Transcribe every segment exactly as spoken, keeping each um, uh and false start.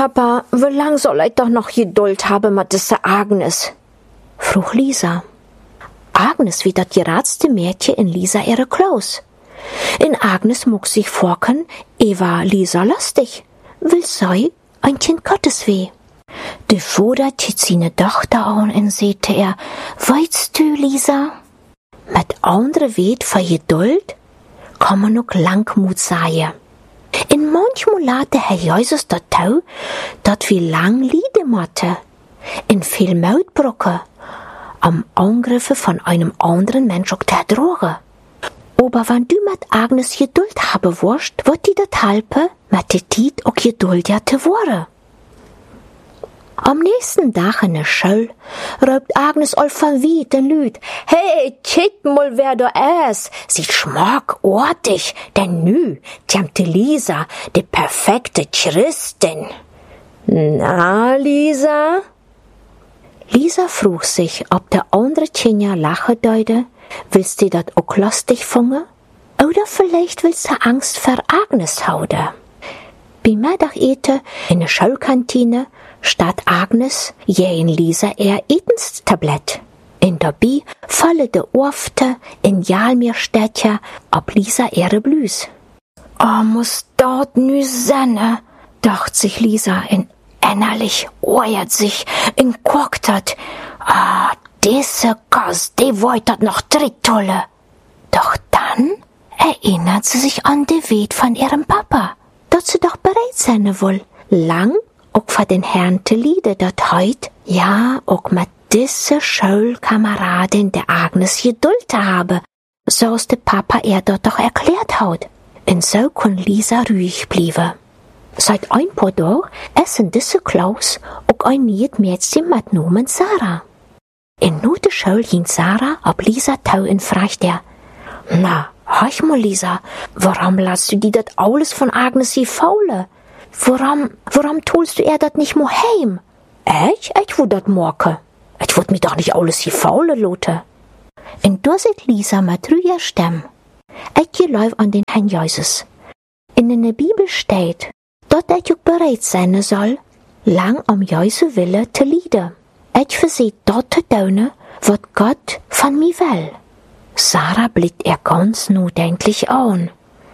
Papa, wie lang soll ich doch noch Geduld haben mit dieser Agnes? Frug Lisa. Agnes wie dat geradste Mädchen in Lisa ihre Klaus. In Agnes muck sich vorken, Eva Lisa lustig, will sei ein Kind Gottes weh. De Vater tiet seine Tochter an und sagte er, weißt du, Lisa, mit andere Weet für Geduld kann man noch Langmut sagen. In manchmal lade Herr Jesus dat tau, dat wir lang lieden motte, in viel Mautbrücke, am Angriffe von einem anderen Mensch auch der Droge. Aber wenn du mit Agnes Geduld haben wirst, wird die dat halpe, mit der Tiet auch Geduld ja te wore. Am nächsten Tag in der Schule raubt Agnes all von Wied den Lüd. Hey, kick mal, wer du ist. Sie schmack ortig, denn nü, tjamte Lisa, die perfekte Christin. Na, Lisa? Lisa frug sich, ob der andere Kinder lachen deute. Willst du dat auch lustig finden? Oder vielleicht willst du Angst vor Agnes hauden? Bei Mittagete in der Schulkantine statt Agnes jähen Lisa ihr Etenstablett. In dabei falle de Orfte in Jalmirstädtja ob Lisa ihre Blüs. Oh, muss dort nü senne, dacht sich Lisa in innerlich oert sich in guckt hat. Ah, diese Gas, die wollt dat noch Trittolle. Doch dann erinnert sie sich an de Weet von ihrem Papa, dat sie doch bereit sein wohl, lang auch für den Herrn te liede, dat heut, ja, auch mit diese Schulkameradin der Agnes Geduld habe, so es der Papa er dort doch erklärt hat. Und so kann Lisa ruhig bleiben. Seit ein paar Tagen essen diese Klaus auch ein neues Mädchen mit Namen Sarah. In nur der Schule ging Sarah ab Lisa tau und fragt er, na, hör mal Lisa, warum lässt du die dat alles von Agnes hier faule? Warum, warum tust du er dat nicht mo heim? Ich, ich wud dat morke. Ich wud mich doch nicht alles hier faule lote. Und da sieht Lisa mit ruhiger Stimme. Ich geläuf an den Herrn Jesus. In der Bibel steht, dat ich auch bereit sein soll, lang am Jesu Wille te lieden. Ich verseht dort te tun, wat Gott von mir will. Sarah blickt er ganz nachdenklich an.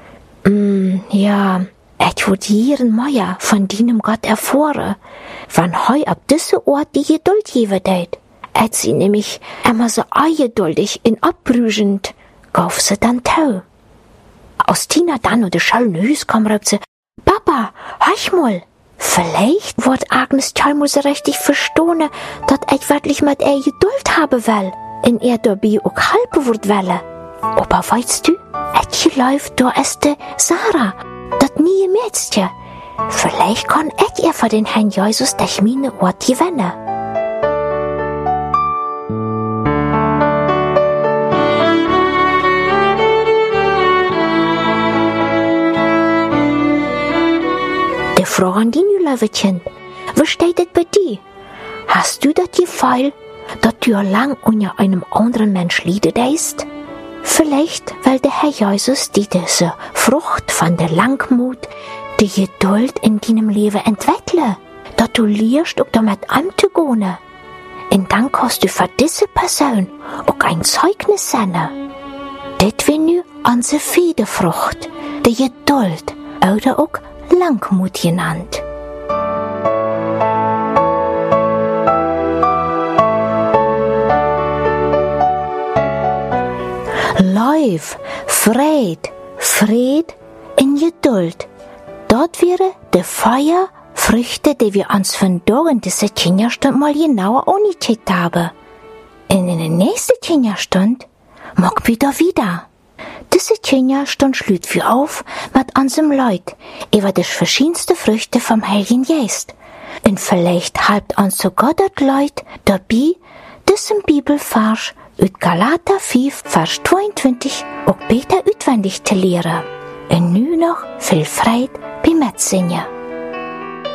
Mm, ja, ich würd jeden Meier von deinem Gott erfahren, wann heu ab diese Ort die Geduld geben deit. Et sie nämlich immer so eingeduldig in abbrügend, gauf sie dann tau. Aus Tina dann oder Schall Hüs kam, raubt sie, Papa, hör mal. Vielleicht wird Agnes Chalmus so richtig verstehen, dat ich wirklich mit ihr Geduld haben will, in er dabei auch halbe wird welle. Aber weißt du, ich läuft da ist die Sarah, dat nie Mädchen. Vielleicht kann ich ihr für den Herrn Jesus durch meine Ort gewinnen. Die Frage an die Löwetchen, wie steht es bei dir? Hast du das Gefühl, dass du lang unter einem anderen Mensch leidest? Vielleicht, weil der Herr Jesus dir diese Frucht von der Langmut, die Geduld in deinem Leben entwickle, dass du lernst, auch damit anzugehen. Und dann kannst du für diese Person auch ein Zeugnis sein. Das wäre nur unsere Friedefrucht, die Geduld oder auch Langmut genannt. Lauf, Fried, Fried in Geduld. Dort wäre der Feuer, Früchte, die wir uns von da in dieser Kinderstunde mal genauer angeguckt haben. Und in der nächsten Kinderstunde mag wieder wieder. Diese Kinderstunde schlüt wir auf mit unserem Leut über die verschiedensten Früchte vom Heiligen Geist. Und vielleicht halbt uns sogar das Leut dabei, diesen Bibelvers aus Galater fünf, Vers zweiundzwanzig auch besser auswendig zu lehren. Und nun noch viel Freude beim Mitsingen.